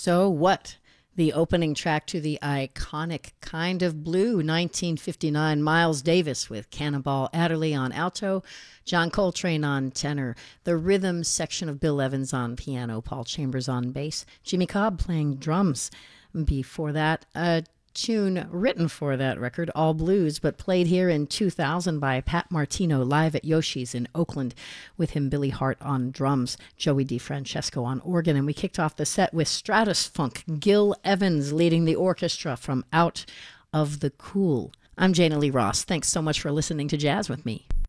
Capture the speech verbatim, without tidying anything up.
So What? The opening track to the iconic Kind of Blue, nineteen fifty-nine, Miles Davis with Cannonball Adderley on alto, John Coltrane on tenor, the rhythm section of Bill Evans on piano, Paul Chambers on bass, Jimmy Cobb playing drums. Before that, a tune written for that record, All Blues, but played here in two thousand by Pat Martino live at Yoshi's in Oakland, with him Billy Hart on drums, Joey DeFrancesco on organ, and we kicked off the set with Stratus Funk, Gil Evans leading the orchestra from Out of the Cool. I'm Jana Lee Ross. Thanks so much for listening to Jazz with me.